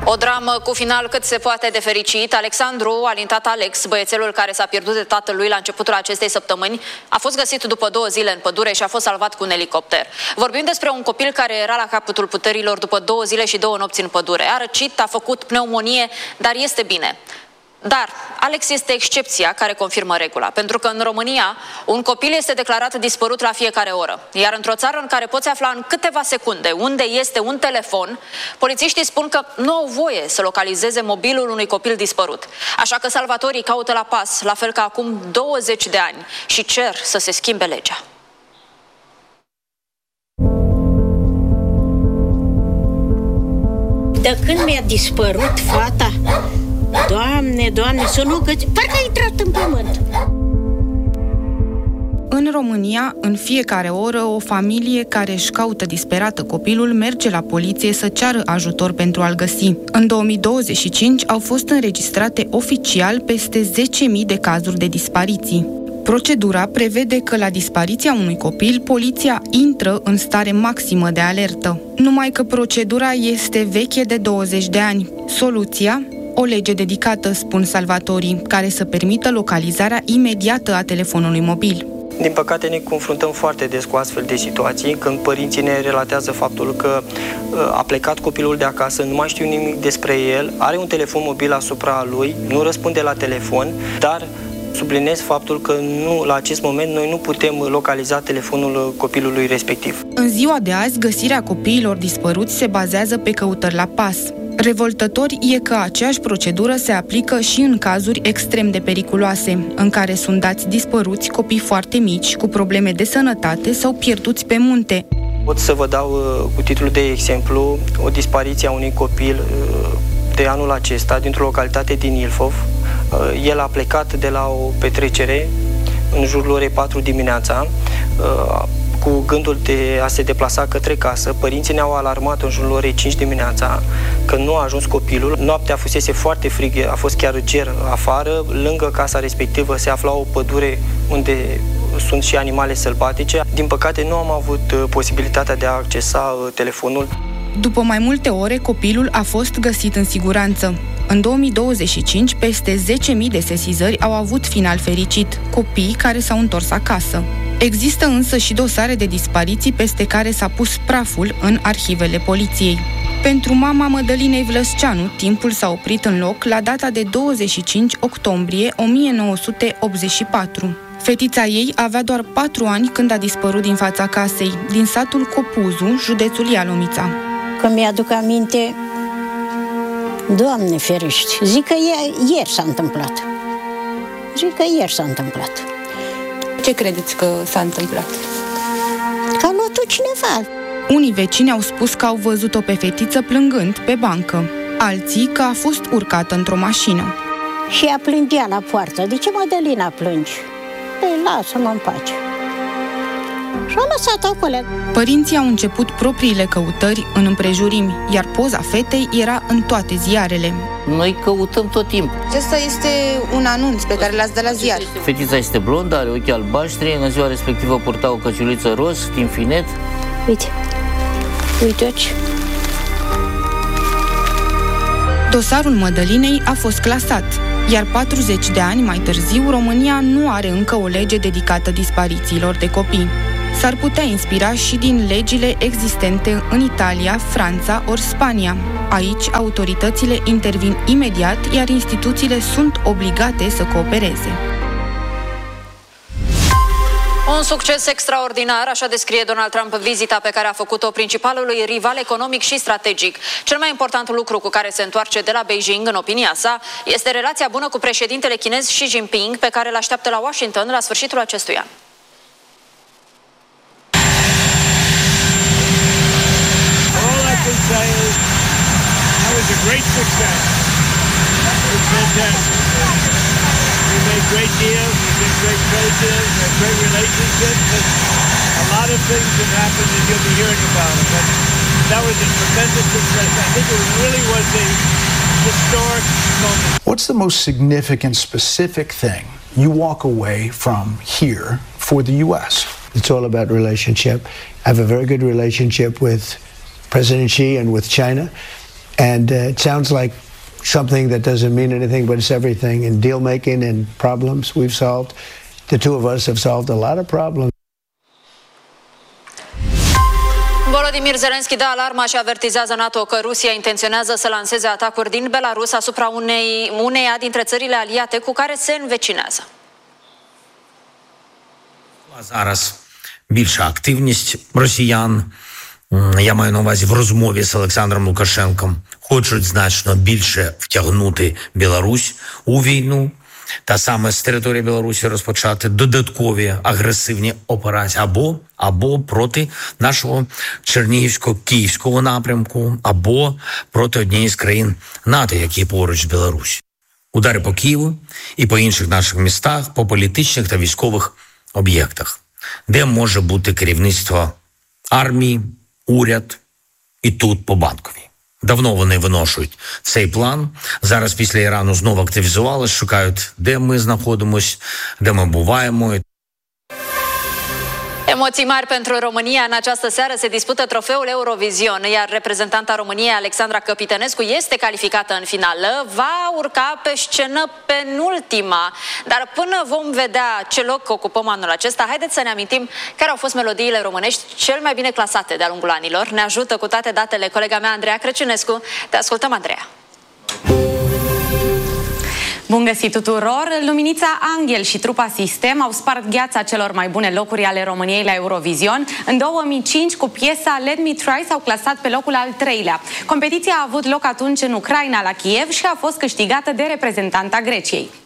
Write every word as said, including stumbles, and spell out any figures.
O dramă cu final cât se poate de fericit. Alexandru, alintat Alex, băiețelul care s-a pierdut de tatălui la începutul acestei săptămâni, a fost găsit după două zile în pădure și a fost salvat cu un elicopter. Vorbim despre un copil care era la capătul puterilor după două zile și două nopți în pădure. A răcit, a făcut pneumonie, dar este bine. Dar Alex este excepția care confirmă regula, pentru că în România un copil este declarat dispărut la fiecare oră. Iar într-o țară în care poți afla în câteva secunde unde este un telefon, polițiștii spun că nu au voie să localizeze mobilul unui copil dispărut. Așa că salvatorii caută la pas, la fel ca acum douăzeci de ani, și cer să se schimbe legea. De când mi-a dispărut fata, Doamne, Doamne, sună că parcă a intrat în pământ. În România, în fiecare oră, o familie care își caută disperată copilul merge la poliție să ceară ajutor pentru a-l găsi. În două mii douăzeci și cinci au fost înregistrate oficial peste zece mii de cazuri de dispariții. Procedura prevede că la dispariția unui copil, poliția intră în stare maximă de alertă. Numai că procedura este veche de douăzeci de ani. Soluția? O lege dedicată, spun salvatorii, care să permită localizarea imediată a telefonului mobil. Din păcate ne confruntăm foarte des cu astfel de situații, când părinții ne relatează faptul că a plecat copilul de acasă, nu mai știu nimic despre el, are un telefon mobil asupra lui, nu răspunde la telefon, dar subliniez faptul că nu, la acest moment noi nu putem localiza telefonul copilului respectiv. În ziua de azi, găsirea copiilor dispăruți se bazează pe căutări la pas. Revoltător e că aceeași procedură se aplică și în cazuri extrem de periculoase, în care sunt dați dispăruți copii foarte mici, cu probleme de sănătate sau pierduți pe munte. Pot să vă dau cu titlul de exemplu o dispariție a unui copil de anul acesta dintr-o localitate din Ilfov. El a plecat de la o petrecere în jurul orei patru dimineața, cu gândul de a se deplasa către casă. Părinții ne-au alarmat în jurul orei cinci dimineața că nu a ajuns copilul. Noaptea fusese foarte frig, a fost chiar ger afară. Lângă casa respectivă se afla o pădure unde sunt și animale sălbatice. Din păcate nu am avut posibilitatea de a accesa telefonul. După mai multe ore, copilul a fost găsit în siguranță. În două mii douăzeci și cinci, peste zece mii de sesizări au avut final fericit, copii care s-au întors acasă. Există însă și dosare de dispariții peste care s-a pus praful în arhivele poliției. Pentru mama Mădălinei Vlăsceanu, timpul s-a oprit în loc la data de douăzeci și cinci octombrie o mie nouă sute optzeci și patru. Fetița ei avea doar patru ani când a dispărut din fața casei, din satul Copuzu, județul Ialomița. Când mi-aduc aminte, Doamne ferește, zic că ieri s-a întâmplat. Zic că ieri s-a întâmplat. Ce credeți că s-a întâmplat? Că a luat-o cineva. Unii vecini au spus că au văzut-o pe fetiță plângând pe bancă, alții că a fost urcată într-o mașină. Și ea plângea la poartă. De ce Mădălina plângi? Păi, lasă-mă în pace. Și a lăsat acolo. Părinții au început propriile căutări în împrejurimi, iar poza fetei era în toate ziarele. Noi căutăm tot timpul. Acesta este un anunț pe care l-ați dat la ziar. Fetița este blondă, are ochi albaștri, în ziua respectivă purta o căciuliță roz, timfinet. Uite, uite aici. Dosarul Mădălinei a fost clasat, iar patruzeci de ani mai târziu, România nu are încă o lege dedicată disparițiilor de copii. S-ar putea inspira și din legile existente în Italia, Franța ori Spania. Aici, autoritățile intervin imediat, iar instituțiile sunt obligate să coopereze. Un succes extraordinar, așa descrie Donald Trump vizita pe care a făcut-o principalului rival economic și strategic. Cel mai important lucru cu care se întoarce de la Beijing, în opinia sa, este relația bună cu președintele chinez Xi Jinping, pe care îl așteaptă la Washington la sfârșitul acestui an. Great deals, we did great trade deals, we had great relationships, and a lot of things have happened and you'll be hearing about it. But that was a tremendous success. I think it really was a historic moment. What's the most significant specific thing you walk away from here for the U S? It's all about relationship. I have a very good relationship with President Xi and with China. And uh, it sounds like something that doesn't mean anything, but it's everything. In deal making and problems we've solved, the two of us have solved a lot of problems. Volodymyr Zelensky dă alarma și avertizează NATO că Rusia intenționează să lanseze atacuri din Belarus asupra unei, uneia dintre țările aliate cu care se învecinează. Зараз більша активність росіян, я маю на увазі в розмові з Олександром Лукашенком, хочуть значно більше втягнути Білорусь у війну, та саме з території Білорусі розпочати додаткові агресивні операції або, або проти нашого Чернігівсько-Київського напрямку, або проти однієї з країн НАТО, які поруч з Білорусі. Удари по Києву і по інших наших містах, по політичних та військових об'єктах, де може бути керівництво армії, уряд і тут по Банковій. Давно вони виношують цей план. Зараз після Ірану знову активізувалися, шукають, де ми знаходимось, де ми буваємо. Emoții mari pentru România. În această seară se dispută trofeul Eurovision, iar reprezentanta României, Alexandra Căpitănescu, este calificată în finală. Va urca pe scenă penultima. Dar până vom vedea ce loc ocupăm anul acesta, haideți să ne amintim care au fost melodiile românești cel mai bine clasate de-a lungul anilor. Ne ajută cu toate datele colega mea, Andreea Crăciunescu. Te ascultăm, Andreea. Bun găsit tuturor! Luminița Anghel și trupa Sistem au spart gheața celor mai bune locuri ale României la Eurovision. În două mii cinci, cu piesa Let Me Try, s-au clasat pe locul al treilea. Competiția a avut loc atunci în Ucraina, la Kiev, și a fost câștigată de reprezentanta Greciei.